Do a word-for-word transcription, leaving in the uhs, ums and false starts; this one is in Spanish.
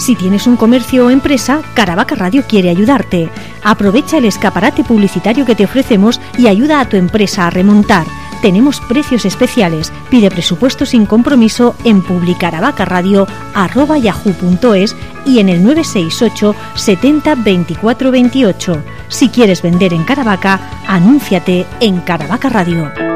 Si tienes un comercio o empresa, Caravaca Radio quiere ayudarte. Aprovecha el escaparate publicitario que te ofrecemos y ayuda a tu empresa a remontar. Tenemos precios especiales. Pide presupuesto sin compromiso en publicaravacaradio arroba yahoo punto es y en el nueve seis ocho setenta veinticuatro veintiocho. Si quieres vender en Caravaca, anúnciate en Caravaca Radio.